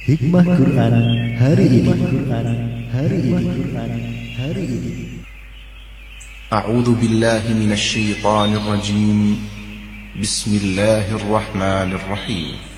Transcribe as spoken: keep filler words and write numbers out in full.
Hikmah Quran hari ini. Hari ini. Hari ini. أعوذ بالله من الشيطان الرجيم. بسم الله الرحمن الرحيم.